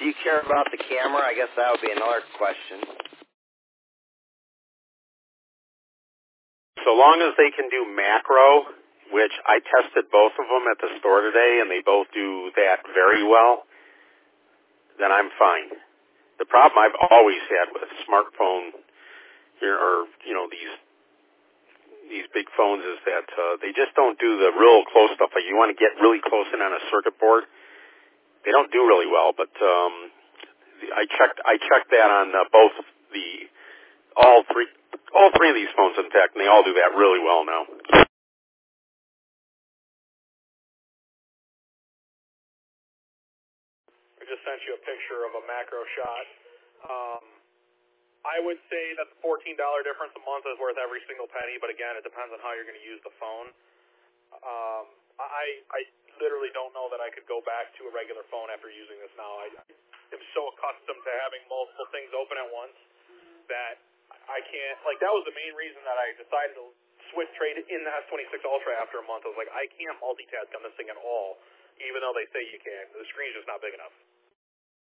Do you care about the camera? I guess that would be another question. So long as they can do macro, which I tested both of them at the store today, and they both do that very well, then I'm fine. The problem I've always had with smartphone or these big phones is that they just don't do the real close stuff. Like you want to get really close in on a circuit board, they don't do really well. But I checked that on all three of these phones, in fact, and they all do that really well now. I just sent you a picture of a macro shot. I would say that the $14 difference a month is worth every single penny, but again, it depends on how you're going to use the phone. I literally don't know that I could go back to a regular phone after using this now. I am so accustomed to having multiple things open at once that I can't, that was the main reason that I decided to trade in the S26 Ultra after a month. I was like, I can't multitask on this thing at all, even though they say you can. The screen's just not big enough.